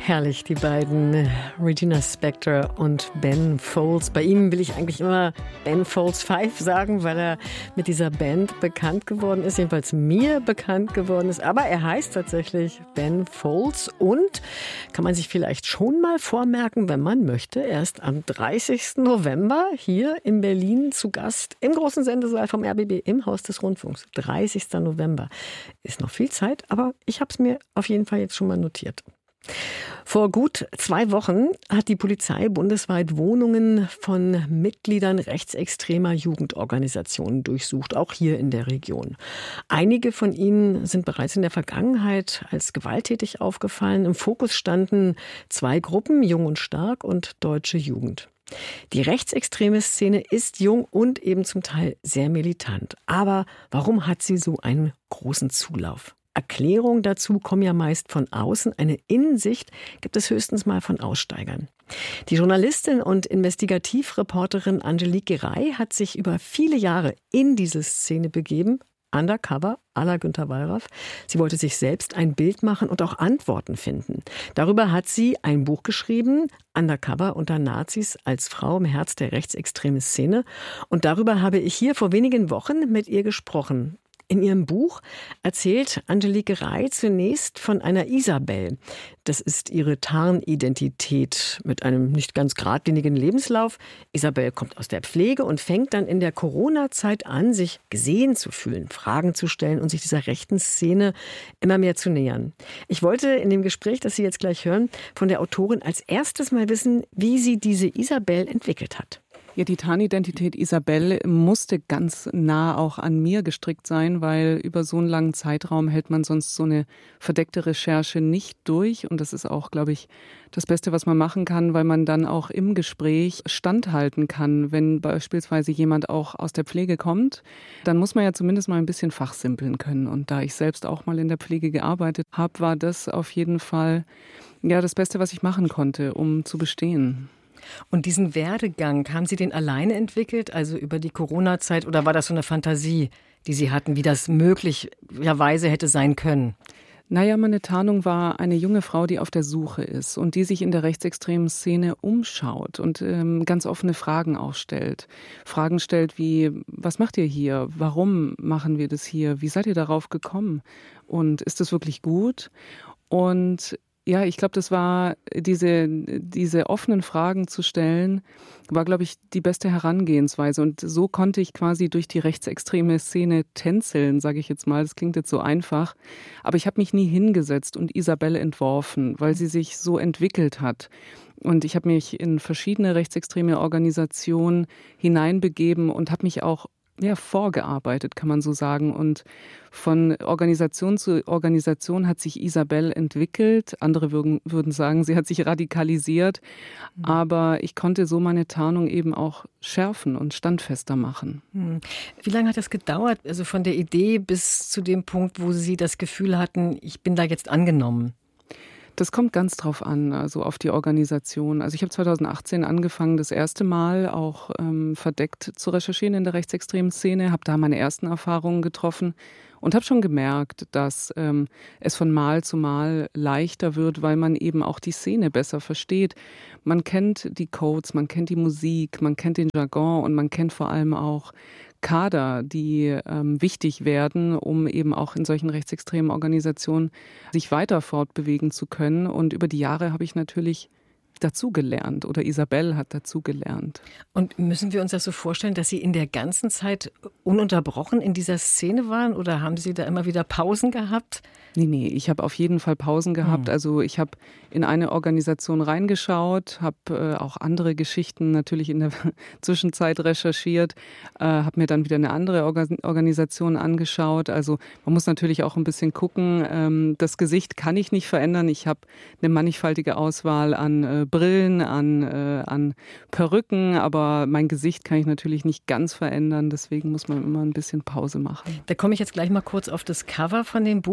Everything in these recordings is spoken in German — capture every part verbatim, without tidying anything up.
Herrlich, die beiden, Regina Spektor und Ben Folds. Bei ihm will ich eigentlich immer Ben Folds Five sagen, weil er mit dieser Band bekannt geworden ist, jedenfalls mir bekannt geworden ist. Aber er heißt tatsächlich Ben Folds und kann man sich vielleicht schon mal vormerken, wenn man möchte, erst am dreißigsten November hier in Berlin zu Gast im großen Sendesaal vom R B B im Haus des Rundfunks. dreißigsten November. Ist noch viel Zeit, aber ich habe es mir auf jeden Fall jetzt schon mal notiert. Vor gut zwei Wochen hat die Polizei bundesweit Wohnungen von Mitgliedern rechtsextremer Jugendorganisationen durchsucht, auch hier in der Region. Einige von ihnen sind bereits in der Vergangenheit als gewalttätig aufgefallen. Im Fokus standen zwei Gruppen, Jung und Stark und Deutsche Jugend. Die rechtsextreme Szene ist jung und eben zum Teil sehr militant. Aber warum hat sie so einen großen Zulauf? Erklärungen dazu kommen ja meist von außen. Eine Innensicht gibt es höchstens mal von Aussteigern. Die Journalistin und Investigativreporterin Angelique Geray hat sich über viele Jahre in diese Szene begeben. Undercover, à la Günter Wallraff. Sie wollte sich selbst ein Bild machen und auch Antworten finden. Darüber hat sie ein Buch geschrieben, Undercover unter Nazis als Frau im Herz der rechtsextremen Szene. Und darüber habe ich hier vor wenigen Wochen mit ihr gesprochen. In ihrem Buch erzählt Angelique Geray zunächst von einer Isabel. Das ist ihre Tarnidentität mit einem nicht ganz geradlinigen Lebenslauf. Isabel kommt aus der Pflege und fängt dann in der Corona-Zeit an, sich gesehen zu fühlen, Fragen zu stellen und sich dieser rechten Szene immer mehr zu nähern. Ich wollte in dem Gespräch, das Sie jetzt gleich hören, von der Autorin als erstes mal wissen, wie sie diese Isabel entwickelt hat. Ja, die Tarnidentität Isabel musste ganz nah auch an mir gestrickt sein, weil über so einen langen Zeitraum hält man sonst so eine verdeckte Recherche nicht durch. Und das ist auch, glaube ich, das Beste, was man machen kann, weil man dann auch im Gespräch standhalten kann. Wenn beispielsweise jemand auch aus der Pflege kommt, dann muss man ja zumindest mal ein bisschen fachsimpeln können. Und da ich selbst auch mal in der Pflege gearbeitet habe, war das auf jeden Fall ja das Beste, was ich machen konnte, um zu bestehen. Und diesen Werdegang, haben Sie den alleine entwickelt, also über die Corona-Zeit, oder war das so eine Fantasie, die Sie hatten, wie das möglicherweise hätte sein können? Naja, meine Tarnung war eine junge Frau, die auf der Suche ist und die sich in der rechtsextremen Szene umschaut und ähm, ganz offene Fragen auch stellt. Fragen stellt wie, was macht ihr hier? Warum machen wir das hier? Wie seid ihr darauf gekommen? Und ist das wirklich gut? Und ja, ich glaube, das war diese, diese offenen Fragen zu stellen, war, glaube ich, die beste Herangehensweise. Und so konnte ich quasi durch die rechtsextreme Szene tänzeln, sage ich jetzt mal. Das klingt jetzt so einfach. Aber ich habe mich nie hingesetzt und Isabel entworfen, weil sie sich so entwickelt hat. Und ich habe mich in verschiedene rechtsextreme Organisationen hineinbegeben und habe mich auch ja, vorgearbeitet, kann man so sagen. Und von Organisation zu Organisation hat sich Isabel entwickelt. Andere würden, würden sagen, sie hat sich radikalisiert. Mhm. Aber ich konnte so meine Tarnung eben auch schärfen und standfester machen. Mhm. Wie lange hat das gedauert? Also von der Idee bis zu dem Punkt, wo Sie das Gefühl hatten, ich bin da jetzt angenommen? Das kommt ganz drauf an, also auf die Organisation. Also ich habe zweitausendachtzehn angefangen, das erste Mal auch ähm, verdeckt zu recherchieren in der rechtsextremen Szene, habe da meine ersten Erfahrungen getroffen und habe schon gemerkt, dass ähm, es von Mal zu Mal leichter wird, weil man eben auch die Szene besser versteht. Man kennt die Codes, man kennt die Musik, man kennt den Jargon und man kennt vor allem auch Kader, die ähm, wichtig werden, um eben auch in solchen rechtsextremen Organisationen sich weiter fortbewegen zu können. Und über die Jahre habe ich natürlich dazugelernt oder Isabel hat dazugelernt. Und müssen wir uns das so vorstellen, dass Sie in der ganzen Zeit ununterbrochen in dieser Szene waren oder haben Sie da immer wieder Pausen gehabt? Nee, nee, ich habe auf jeden Fall Pausen gehabt. Hm. Also ich habe in eine Organisation reingeschaut, habe äh, auch andere Geschichten natürlich in der Zwischenzeit recherchiert, äh, habe mir dann wieder eine andere Organ- Organisation angeschaut. Also man muss natürlich auch ein bisschen gucken. Ähm, das Gesicht kann ich nicht verändern. Ich habe eine mannigfaltige Auswahl an äh, Brillen, an, äh, an Perücken, aber mein Gesicht kann ich natürlich nicht ganz verändern. Deswegen muss man immer ein bisschen Pause machen. Da komme ich jetzt gleich mal kurz auf das Cover von dem Buch. Da sieht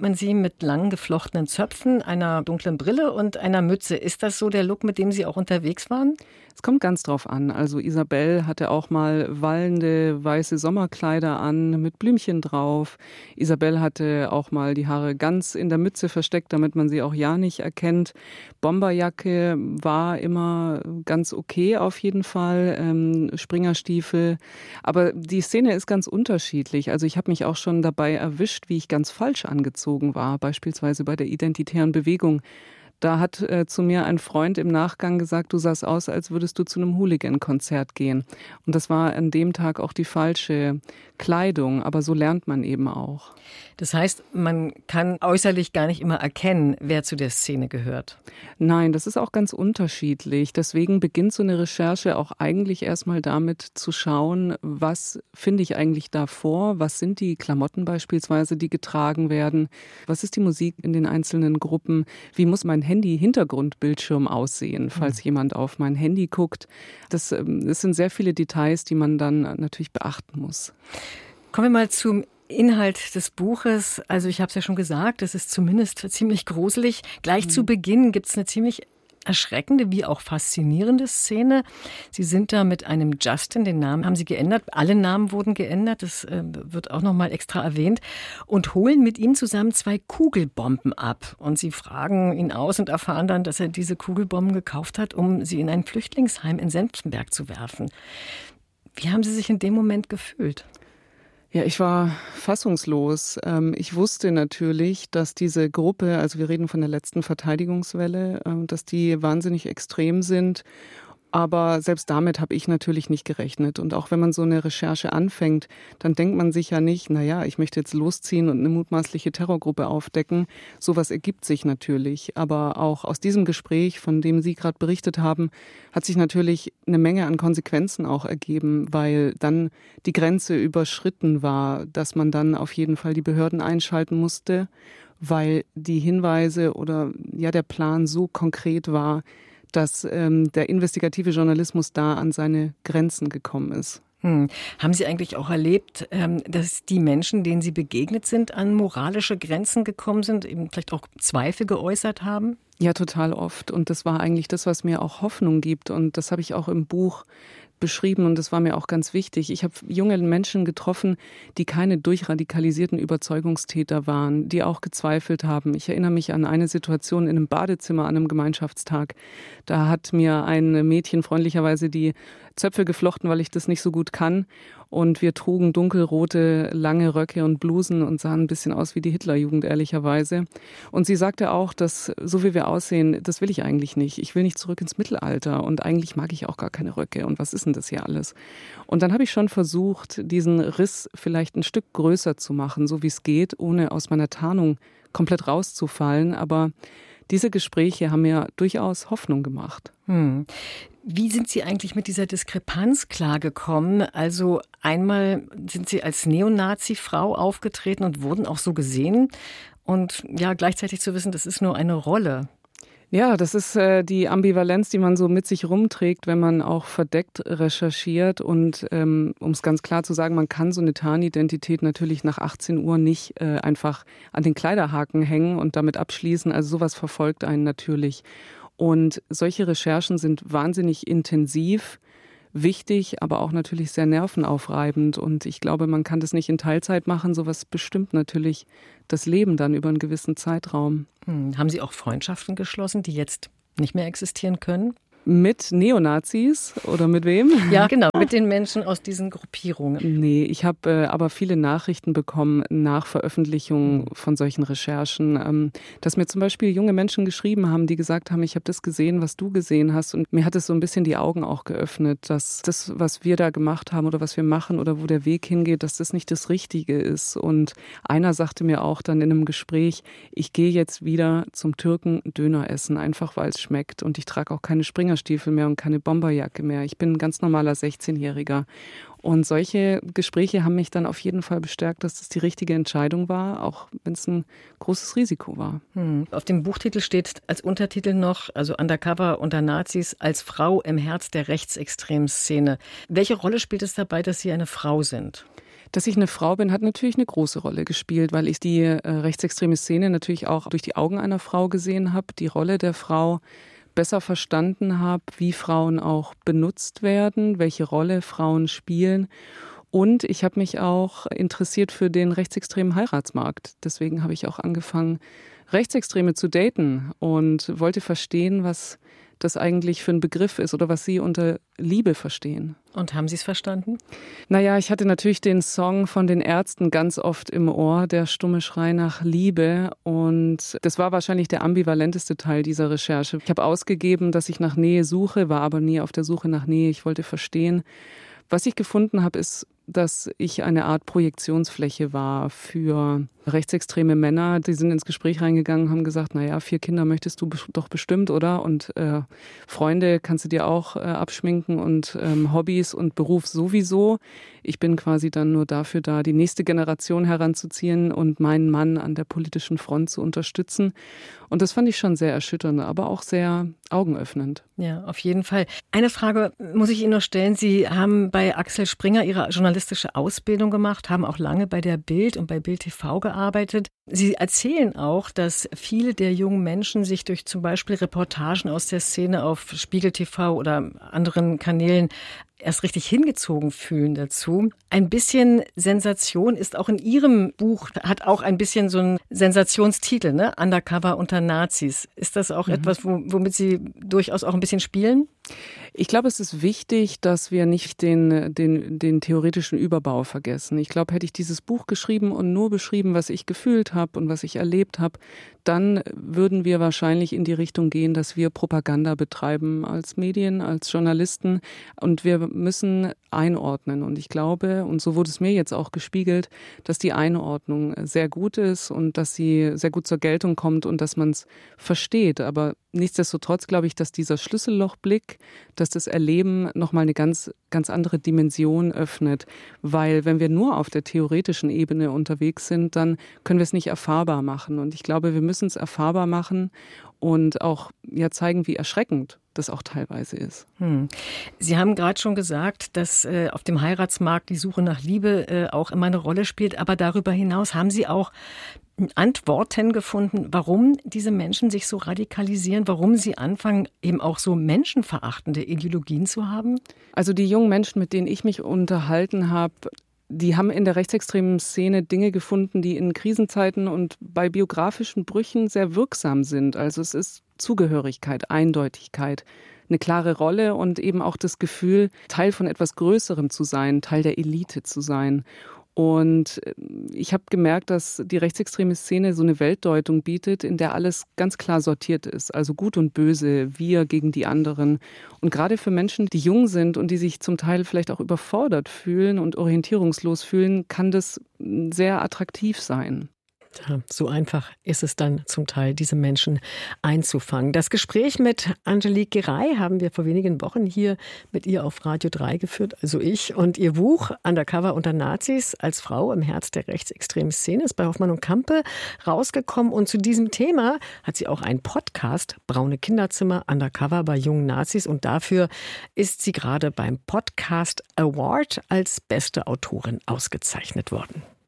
sieht man sie mit langen geflochtenen Zöpfen, einer dunklen Brille und einer Mütze. Ist das so der Look, mit dem Sie auch unterwegs waren? Es kommt ganz drauf an. Also Isabel hatte auch mal wallende weiße Sommerkleider an mit Blümchen drauf. Isabel hatte auch mal die Haare ganz in der Mütze versteckt, damit man sie auch ja nicht erkennt. Bomberjacke war immer ganz okay auf jeden Fall, ähm, Springerstiefel. Aber die Szene ist ganz unterschiedlich. Also ich habe mich auch schon dabei erwischt, wie ich ganz falsch angezogen war, beispielsweise bei der Identitären Bewegung. Da hat äh, zu mir ein Freund im Nachgang gesagt, du sahst aus, als würdest du zu einem Hooligan-Konzert gehen. Und das war an dem Tag auch die falsche Kleidung, aber so lernt man eben auch. Das heißt, man kann äußerlich gar nicht immer erkennen, wer zu der Szene gehört. Nein, das ist auch ganz unterschiedlich. Deswegen beginnt so eine Recherche auch eigentlich erstmal damit zu schauen, was finde ich eigentlich da vor? Was sind die Klamotten beispielsweise, die getragen werden? Was ist die Musik in den einzelnen Gruppen? Wie muss mein Handy-Hintergrundbildschirm aussehen, falls mhm. jemand auf mein Handy guckt? Das, das sind sehr viele Details, die man dann natürlich beachten muss. Kommen wir mal zum Inhalt des Buches. Also ich habe es ja schon gesagt, es ist zumindest ziemlich gruselig. Gleich mhm. zu Beginn gibt es eine ziemlich erschreckende wie auch faszinierende Szene. Sie sind da mit einem Justin, den Namen haben Sie geändert, alle Namen wurden geändert, das äh, wird auch nochmal extra erwähnt, und holen mit ihm zusammen zwei Kugelbomben ab. Und Sie fragen ihn aus und erfahren dann, dass er diese Kugelbomben gekauft hat, um sie in ein Flüchtlingsheim in Senftenberg zu werfen. Wie haben Sie sich in dem Moment gefühlt? Ja, ich war fassungslos. Ich wusste natürlich, dass diese Gruppe, also wir reden von der letzten Verteidigungswelle, dass die wahnsinnig extrem sind. Aber selbst damit habe ich natürlich nicht gerechnet. Und auch wenn man so eine Recherche anfängt, dann denkt man sich ja nicht, naja, ich möchte jetzt losziehen und eine mutmaßliche Terrorgruppe aufdecken. Sowas ergibt sich natürlich. Aber auch aus diesem Gespräch, von dem Sie gerade berichtet haben, hat sich natürlich eine Menge an Konsequenzen auch ergeben, weil dann die Grenze überschritten war, dass man dann auf jeden Fall die Behörden einschalten musste, weil die Hinweise oder ja der Plan so konkret war, dass ähm, der investigative Journalismus da an seine Grenzen gekommen ist. Hm. Haben Sie eigentlich auch erlebt, ähm, dass die Menschen, denen Sie begegnet sind, an moralische Grenzen gekommen sind, eben vielleicht auch Zweifel geäußert haben? Ja, total oft. Und das war eigentlich das, was mir auch Hoffnung gibt. Und das habe ich auch im Buch beschrieben und das war mir auch ganz wichtig. Ich habe junge Menschen getroffen, die keine durchradikalisierten Überzeugungstäter waren, die auch gezweifelt haben. Ich erinnere mich an eine Situation in einem Badezimmer an einem Gemeinschaftstag. Da hat mir ein Mädchen freundlicherweise die Zöpfe geflochten, weil ich das nicht so gut kann. Und wir trugen dunkelrote, lange Röcke und Blusen und sahen ein bisschen aus wie die Hitlerjugend, ehrlicherweise. Und sie sagte auch, dass so wie wir aussehen, das will ich eigentlich nicht. Ich will nicht zurück ins Mittelalter und eigentlich mag ich auch gar keine Röcke. Und was ist denn das hier alles? Und dann habe ich schon versucht, diesen Riss vielleicht ein Stück größer zu machen, so wie es geht, ohne aus meiner Tarnung komplett rauszufallen. Aber diese Gespräche haben mir durchaus Hoffnung gemacht. Hm. Wie sind Sie eigentlich mit dieser Diskrepanz klargekommen? Also einmal sind Sie als Neonazi-Frau aufgetreten und wurden auch so gesehen. Und ja, gleichzeitig zu wissen, das ist nur eine Rolle. Ja, das ist äh, die Ambivalenz, die man so mit sich rumträgt, wenn man auch verdeckt recherchiert. Und ähm, um es ganz klar zu sagen, man kann so eine Tarnidentität natürlich nach achtzehn Uhr nicht äh, einfach an den Kleiderhaken hängen und damit abschließen. Also sowas verfolgt einen natürlich. Und solche Recherchen sind wahnsinnig intensiv, wichtig, aber auch natürlich sehr nervenaufreibend. Und ich glaube, man kann das nicht in Teilzeit machen. Sowas bestimmt natürlich das Leben dann über einen gewissen Zeitraum. Hm. Haben Sie auch Freundschaften geschlossen, die jetzt nicht mehr existieren können? Mit Neonazis oder mit wem? Ja, genau, mit den Menschen aus diesen Gruppierungen. Nee, ich habe äh, aber viele Nachrichten bekommen nach Veröffentlichung von solchen Recherchen, ähm, dass mir zum Beispiel junge Menschen geschrieben haben, die gesagt haben, ich habe das gesehen, was du gesehen hast. Und mir hat es so ein bisschen die Augen auch geöffnet, dass das, was wir da gemacht haben oder was wir machen oder wo der Weg hingeht, dass das nicht das Richtige ist. Und einer sagte mir auch dann in einem Gespräch, ich gehe jetzt wieder zum Türken Döner essen, einfach weil es schmeckt. Und ich trage auch keine Springer Stiefel mehr und keine Bomberjacke mehr. Ich bin ein ganz normaler sechzehnjähriger. Und solche Gespräche haben mich dann auf jeden Fall bestärkt, dass das die richtige Entscheidung war, auch wenn es ein großes Risiko war. Hm. Auf dem Buchtitel steht als Untertitel noch, also Undercover unter Nazis, als Frau im Herz der rechtsextremen Szene. Welche Rolle spielt es dabei, dass Sie eine Frau sind? Dass ich eine Frau bin, hat natürlich eine große Rolle gespielt, weil ich die äh, rechtsextreme Szene natürlich auch durch die Augen einer Frau gesehen habe, die Rolle der Frau besser verstanden habe, wie Frauen auch benutzt werden, welche Rolle Frauen spielen. Und ich habe mich auch interessiert für den rechtsextremen Heiratsmarkt. Deswegen habe ich auch angefangen, Rechtsextreme zu daten und wollte verstehen, was das eigentlich für ein Begriff ist oder was Sie unter Liebe verstehen. Und haben Sie es verstanden? Naja, ich hatte natürlich den Song von den Ärzten ganz oft im Ohr, der stumme Schrei nach Liebe. Und das war wahrscheinlich der ambivalenteste Teil dieser Recherche. Ich habe ausgegeben, dass ich nach Nähe suche, war aber nie auf der Suche nach Nähe. Ich wollte verstehen. Was ich gefunden habe, ist, dass ich eine Art Projektionsfläche war für rechtsextreme Männer. Die sind ins Gespräch reingegangen, haben gesagt, naja, vier Kinder möchtest du doch bestimmt, oder? Und äh, Freunde kannst du dir auch äh, abschminken und ähm, Hobbys und Beruf sowieso. Ich bin quasi dann nur dafür da, die nächste Generation heranzuziehen und meinen Mann an der politischen Front zu unterstützen. Und das fand ich schon sehr erschütternd, aber auch sehr augenöffnend. Ja, auf jeden Fall. Eine Frage muss ich Ihnen noch stellen. Sie haben bei Axel Springer Ihre journalistische Ausbildung gemacht, haben auch lange bei der Bild und bei Bild T V gearbeitet. Sie erzählen auch, dass viele der jungen Menschen sich durch zum Beispiel Reportagen aus der Szene auf Spiegel T V oder anderen Kanälen erst richtig hingezogen fühlen dazu. Ein bisschen Sensation ist auch in Ihrem Buch, hat auch ein bisschen so einen Sensationstitel, ne? Undercover unter Nazis. Ist das auch mhm. etwas, womit Sie durchaus auch ein bisschen spielen? Ich glaube, es ist wichtig, dass wir nicht den, den, den theoretischen Überbau vergessen. Ich glaube, hätte ich dieses Buch geschrieben und nur beschrieben, was ich gefühlt habe und was ich erlebt habe, dann würden wir wahrscheinlich in die Richtung gehen, dass wir Propaganda betreiben als Medien, als Journalisten. Und wir müssen einordnen. Und ich glaube, und so wurde es mir jetzt auch gespiegelt, dass die Einordnung sehr gut ist und dass sie sehr gut zur Geltung kommt und dass man es versteht. Aber nichtsdestotrotz glaube ich, dass dieser Schlüssellochblick, dass das Erleben nochmal eine ganz, ganz andere Dimension öffnet. Weil wenn wir nur auf der theoretischen Ebene unterwegs sind, dann können wir es nicht erfahrbar machen. Und ich glaube, wir müssen es erfahrbar machen und auch ja zeigen, wie erschreckend das auch teilweise ist. Hm. Sie haben gerade schon gesagt, dass äh, auf dem Heiratsmarkt die Suche nach Liebe äh, auch immer eine Rolle spielt. Aber darüber hinaus haben Sie auch Antworten gefunden, warum diese Menschen sich so radikalisieren, warum sie anfangen, eben auch so menschenverachtende Ideologien zu haben? Also die jungen Menschen, mit denen ich mich unterhalten habe, die haben in der rechtsextremen Szene Dinge gefunden, die in Krisenzeiten und bei biografischen Brüchen sehr wirksam sind. Also es ist Zugehörigkeit, Eindeutigkeit, eine klare Rolle und eben auch das Gefühl, Teil von etwas Größerem zu sein, Teil der Elite zu sein. Und ich habe gemerkt, dass die rechtsextreme Szene so eine Weltdeutung bietet, in der alles ganz klar sortiert ist. Also Gut und Böse, wir gegen die anderen. Und gerade für Menschen, die jung sind und die sich zum Teil vielleicht auch überfordert fühlen und orientierungslos fühlen, kann das sehr attraktiv sein. Ja, so einfach ist es dann zum Teil, diese Menschen einzufangen. Das Gespräch mit Angelique Geray haben wir vor wenigen Wochen hier mit ihr auf Radio drei geführt, also ich. Und ihr Buch Undercover unter Nazis als Frau im Herz der rechtsextremen Szene ist bei Hoffmann und Campe rausgekommen. Und zu diesem Thema hat sie auch einen Podcast, Braune Kinderzimmer, Undercover bei jungen Nazis. Und dafür ist sie gerade beim Podcast Award als beste Autorin ausgezeichnet worden.